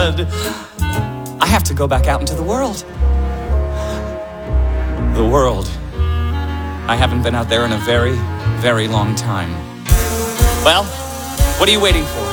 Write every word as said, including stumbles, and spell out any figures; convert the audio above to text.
I have to go back out into the world. The world. I haven't been out there in a very, very long time. Well, what are you waiting for?